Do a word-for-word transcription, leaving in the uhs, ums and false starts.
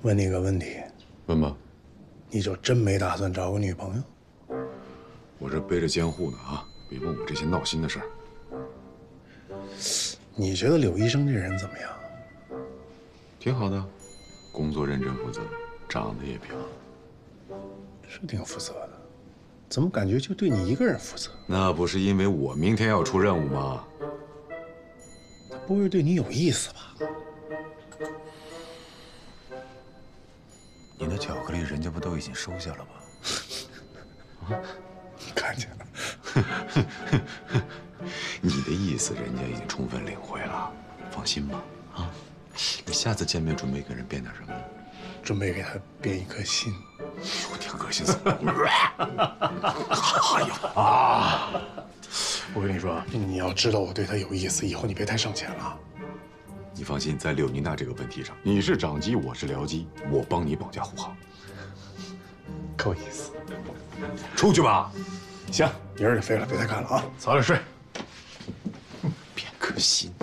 问你个问题， 问吧。 你就真没打算找个女朋友？ 我这背着监护呢啊，别问我这些闹心的事儿。 你觉得柳医生这人怎么样？ 挺好的，工作认真负责，长得也漂亮。 是挺负责的，怎么感觉就对你一个人负责？ 那不是因为我明天要出任务吗？ 他不会对你有意思吧？ 你的巧克力人家不都已经收下了吗？ 看见了。 你的意思人家已经充分领会了，放心吧。啊，你下次见面准备给人变点什么？ 准备给他变一颗心。 我挺恶心死了。哎呀啊！我跟你说，你要知道我对他有意思，以后你别太上前了。 你放心，在柳妮娜这个问题上，你是长姬，我是僚机，我帮你保驾护航。 够意思。 出去吧。 行，明儿就飞了，别再看了啊，早点睡。 变颗心。